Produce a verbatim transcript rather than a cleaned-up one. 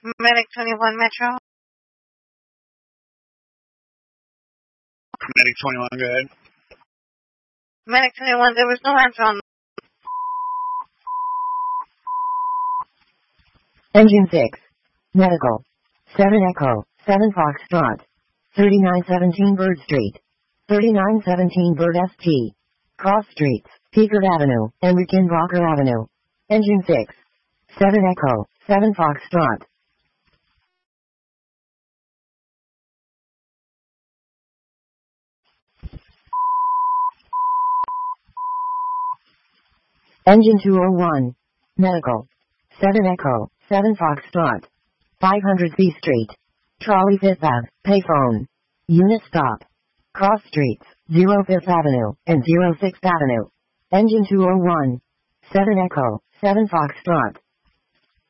Medic twenty-one Metro. Medic twenty-one, go ahead. Medic twenty-one, there was no answer on. Engine six. Medical. seven Echo, seven Foxtrot. thirty-nine seventeen Bird Street. thirty-nine seventeen Bird S T. Cross Streets, Pickard Avenue, and Rickenbacker Avenue. Engine six. seven Echo, seven Foxtrot. Engine two oh one. Medical. seven Echo, seven Foxtrot. five hundred C Street. Trolley Fifth Ave, payphone. Unit stop. Cross Streets, zero Fifth Avenue, and zero Sixth Avenue. Engine two oh one. seven Echo, seven Foxtrot.